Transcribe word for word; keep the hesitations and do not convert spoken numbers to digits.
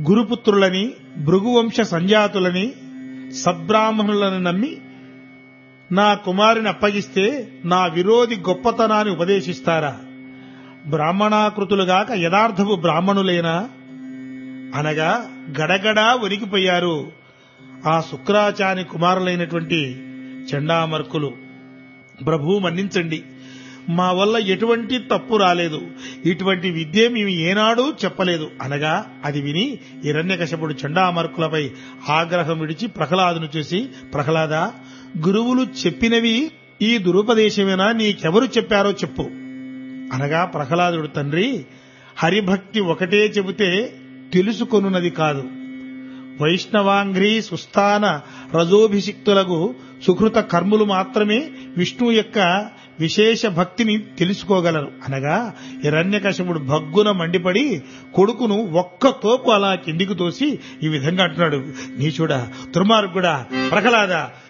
గురుపుత్రులని, భృగువంశ సంజాతులని, సద్బ్రాహ్మణులను నమ్మి నా కుమారుని అప్పగిస్తే నా విరోధి గొప్పతనాన్ని ఉపదేశిస్తారా? బ్రాహ్మణాకృతులుగాక యథార్థపు బ్రాహ్మణులేనా అనగా గడగడా వణికిపోయారు ఆ శుక్రాచార్య కుమారులైనటువంటి చండామర్కులు. ప్రభు మన్నించండి, మా వల్ల ఎటువంటి తప్పు రాలేదు, ఇటువంటి విద్య మేము ఏనాడూ చెప్పలేదు అనగా అది విని హిరణ్యకశపుడు చండామర్కులపై ఆగ్రహం విడిచి ప్రహ్లాదును చూసి, ప్రహ్లాద, గురువులు చెప్పినవి ఈ దురుపదేశమేనా? నీకెవరు చెప్పారో చెప్పు అనగా ప్రహ్లాదుడు, తండ్రి, హరిభక్తి ఒకటే చెబితే తెలుసుకొనున్నది కాదు. వైష్ణవాంఘ్రీ సుస్థాన రజోభిషిక్తులకు సుకృత కర్ములు మాత్రమే విష్ణువు యొక్క విశేష భక్తిని తెలుసుకోగలరు అనగా హిరణ్యకశపుడు భగ్గున మండిపడి కొడుకును ఒక్క తోపు అలా కిందికి తోసి ఈ విధంగా అంటున్నాడు, నీచుడా, దుర్మార్గుడా, ప్రహ్లాద,